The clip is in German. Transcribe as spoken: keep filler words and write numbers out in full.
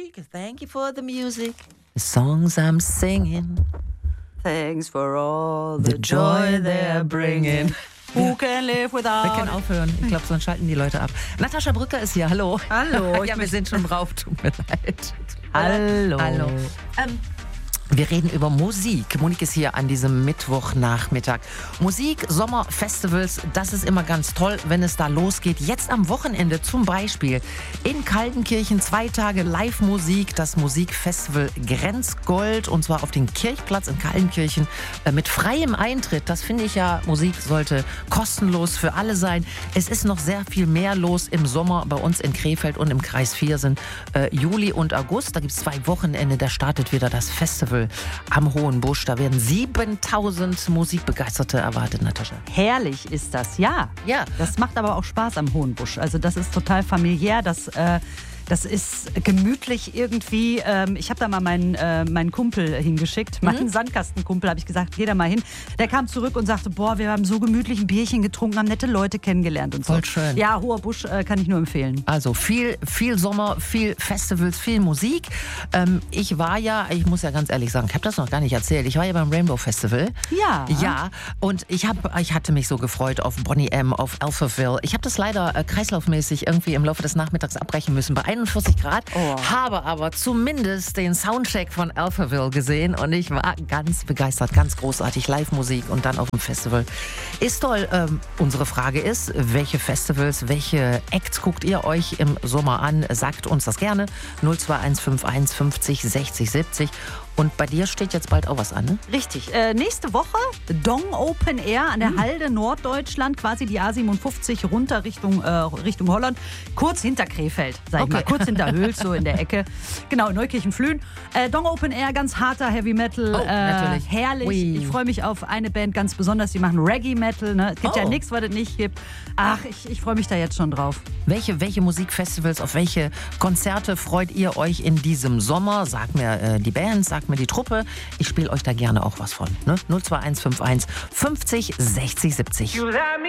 music. Thank you for the music. The songs I'm singing. Thanks for all the, The joy they're bringing. Who can live without? Wir können aufhören. Ich glaube, sonst schalten die Leute ab. Natascha Brücker ist hier. Hallo. Hallo. Ja, wir sind schon drauf. Tut mir leid. Hallo. Hallo. Ähm, wir reden über Musik. Monique ist hier an diesem Mittwochnachmittag. Musik, Sommerfestivals, das ist immer ganz toll, wenn es da losgeht. Jetzt am Wochenende zum Beispiel in Kaltenkirchen zwei Tage Live-Musik, das Musikfestival Grenzgold, und zwar auf den Kirchplatz in Kaltenkirchen äh, mit freiem Eintritt. Das finde ich ja, Musik sollte kostenlos für alle sein. Es ist noch sehr viel mehr los im Sommer bei uns in Krefeld und im Kreis vier sind äh, Juli und August. Da gibt es zwei Wochenende, da startet wieder das Festival am Hohen Busch. Da werden siebentausend Musikbegeisterte erwartet, Natascha. Herrlich ist das, ja. Ja. Das macht aber auch Spaß am Hohen Busch. Also das ist total familiär, das... Äh Das ist gemütlich irgendwie. Ich habe da mal meinen, äh, meinen Kumpel hingeschickt, meinen mhm. Sandkastenkumpel, habe ich gesagt, geh da mal hin. Der kam zurück und sagte, boah, wir haben so gemütlich ein Bierchen getrunken, haben nette Leute kennengelernt und so. Voll schön. Ja, Hoher Busch äh, kann ich nur empfehlen. Also viel, viel Sommer, viel Festivals, viel Musik. Ähm, ich war ja, ich muss ja ganz ehrlich sagen, ich habe das noch gar nicht erzählt, ich war ja beim Rainbow Festival. Ja. Ja, und ich, hab, ich hatte mich so gefreut auf Boney M., auf Alphaville. Ich habe das leider äh, kreislaufmäßig irgendwie im Laufe des Nachmittags abbrechen müssen. Bei einundvierzig Grad, oh. habe aber zumindest den Soundcheck von Alphaville gesehen und ich war ganz begeistert, ganz großartig. Live-Musik und dann auf dem Festival. Ist toll. Ähm, unsere Frage ist, welche Festivals, welche Acts guckt ihr euch im Sommer an? Sagt uns das gerne. null zwei eins fünf eins fünfzig sechzig siebzig. Und bei dir steht jetzt bald auch was an, ne? Richtig. Äh, nächste Woche Dong Open Air an der mhm. Halde Norddeutschland, quasi die A siebenundfünfzig runter Richtung, äh, Richtung Holland. Kurz hinter Krefeld, sag okay. ich mal. Kurz hinter Hüls, so in der Ecke. Genau, Neukirchen-Flühen. Äh, Dong Open Air, ganz harter Heavy Metal. Oh, äh, natürlich. Herrlich. Ui. Ich freue mich auf eine Band ganz besonders. Die machen Reggae Metal. Ne? Es gibt oh. ja nichts, was es nicht gibt. Ach, ich, ich freue mich da jetzt schon drauf. Welche, welche Musikfestivals, auf welche Konzerte freut ihr euch in diesem Sommer? Sagt mir äh, die Bands, sagt mir die Truppe. Ich spiele euch da gerne auch was von. Ne? null zwei eins fünf eins fünfzig sechzig siebzig.